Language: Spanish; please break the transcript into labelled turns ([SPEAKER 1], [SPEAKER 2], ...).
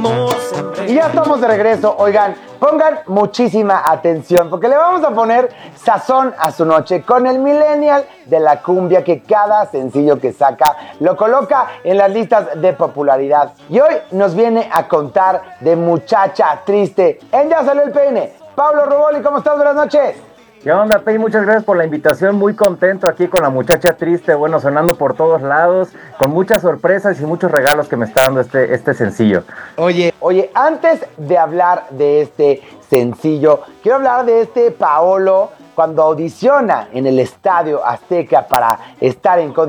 [SPEAKER 1] Y ya estamos de regreso. Oigan, pongan muchísima atención porque le vamos a poner sazón a su noche con el millennial de la cumbia que cada sencillo que saca lo coloca en las listas de popularidad. Y hoy nos viene a contar de Muchacha Triste. En Ya Salió el Peine. Pablo Ruboli, ¿cómo estás? Buenas noches.
[SPEAKER 2] ¿Qué onda, Pei? Muchas gracias por la invitación, muy contento aquí con la Muchacha Triste, bueno, sonando por todos lados, con muchas sorpresas y muchos regalos que me está dando este sencillo.
[SPEAKER 1] Oye, antes de hablar de este sencillo, quiero hablar de este Paolo cuando audiciona en el Estadio Azteca para estar en